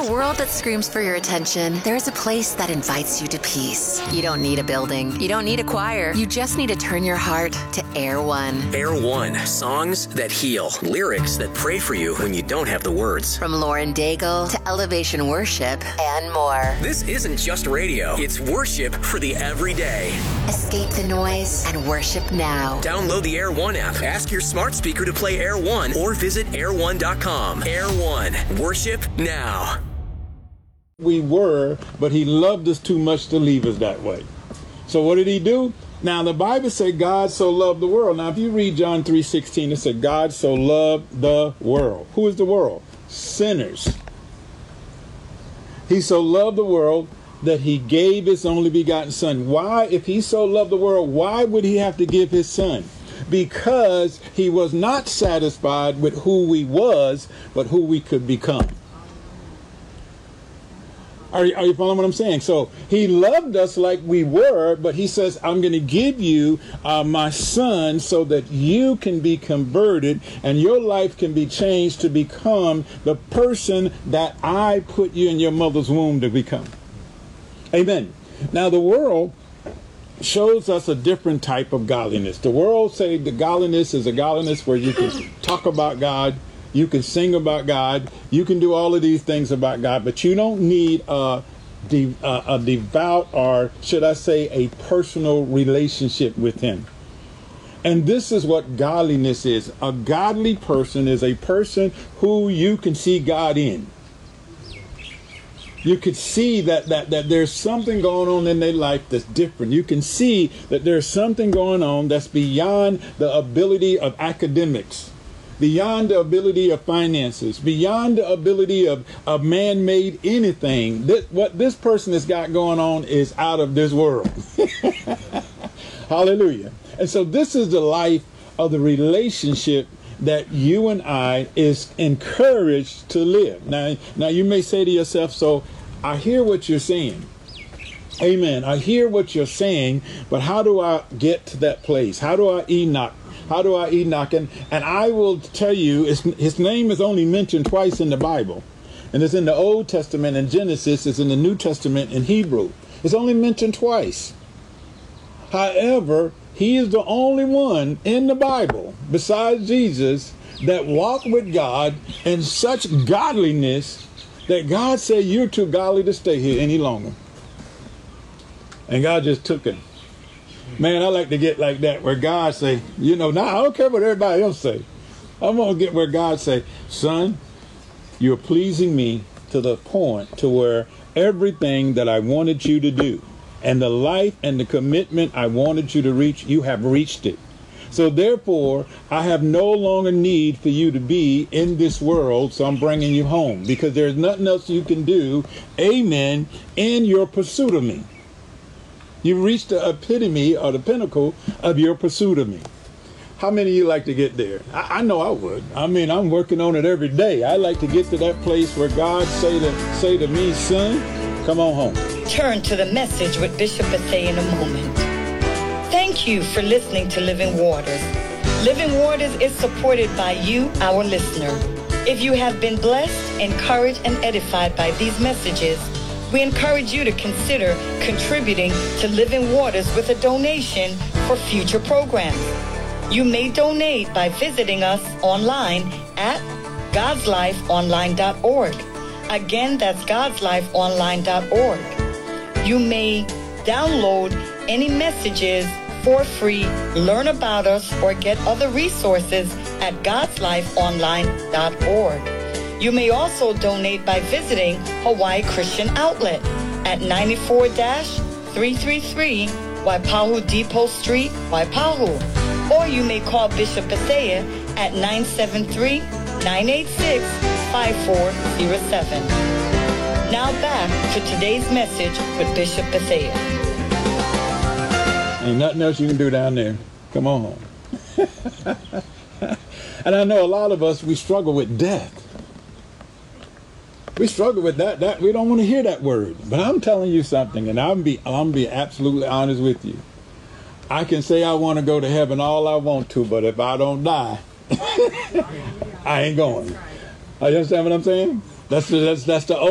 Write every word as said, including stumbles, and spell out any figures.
a world that screams for your attention, there's a place that invites you to peace. You don't need a building. You don't need a choir. You just need to turn your heart to Air One. Air One. Songs that heal. Lyrics that pray for you when you don't have the words. From Lauren Daigle to Elevation Worship and more. This isn't just radio. It's worship for the everyday. Escape the noise and worship now. Download the Air One app. Ask your smart speaker to play Air One or visit air one dot com. Air One. Worship now. We were, but he loved us too much to leave us that way. So what did he do? Now the Bible said God so loved the world. Now if you read John three sixteen, it said God so loved the world. Who is the world? Sinners. He so loved the world that he gave his only begotten son. Why? If he so loved the world, why would he have to give his son? Because he was not satisfied with who we was, but who we could become. Are you, are you following what I'm saying? So he loved us like we were, but he says, I'm going to give you uh, my son so that you can be converted and your life can be changed to become the person that I put you in your mother's womb to become. Amen. Now the world shows us a different type of godliness. The world say the godliness is a godliness where you can talk about God, you can sing about God, you can do all of these things about God, but you don't need a, de- a, a devout, or should I say a personal relationship with him. And this is what godliness is. A godly person is a person who you can see God in. You could see that, that, that there's something going on in their life that's different. You can see that there's something going on that's beyond the ability of academics, beyond the ability of finances, beyond the ability of, of man-made anything. This, what this person has got going on is out of this world. Hallelujah. And so this is the life of the relationship that you and I is encouraged to live. Now, now you may say to yourself, so I hear what you're saying. Amen. I hear what you're saying, but how do I get to that place? How do I Enoch? How do I Enoch? And, and I will tell you, his, his name is only mentioned twice in the Bible. And it's in the Old Testament in Genesis. It's in the New Testament in Hebrew. It's only mentioned twice. However, he is the only one in the Bible, besides Jesus, that walked with God in such godliness that God said, you're too godly to stay here any longer. And God just took him. Man, I like to get like that, where God say, you know, now I don't care what everybody else say. I'm going to get where God say, son, you're pleasing me to the point to where everything that I wanted you to do, and the life and the commitment I wanted you to reach, you have reached it. So therefore, I have no longer need for you to be in this world, so I'm bringing you home, because there's nothing else you can do, amen, in your pursuit of me. You've reached the epitome or the pinnacle of your pursuit of me. How many of you like to get there? I, I know I would. I mean, I'm working on it every day. I like to get to that place where God say to, say to me, son, come on home. Turn to the message with Bishop Bethea in a moment. Thank you for listening to Living Waters. Living Waters is supported by you, our listener. If you have been blessed, encouraged, and edified by these messages, we encourage you to consider contributing to Living Waters with a donation for future programs. You may donate by visiting us online at gods life online dot org. Again, that's gods life online dot org. You may download any messages for free, learn about us, or get other resources at gods life online dot org. You may also donate by visiting Hawaii Christian Outlet at ninety-four three thirty-three Waipahu Depot Street, Waipahu. Or you may call Bishop Bethea at nine seven three, nine eight six, five four zero seven. Now back to today's message with Bishop Bethea. Ain't nothing else you can do down there. Come on home. And I know a lot of us, we struggle with death. We struggle with that. That we don't want to hear that word. But I'm telling you something, and I'm be I'm be absolutely honest with you. I can say I want to go to heaven all I want to, but if I don't die, I ain't going. You understand what I'm saying? That's the, that's that's the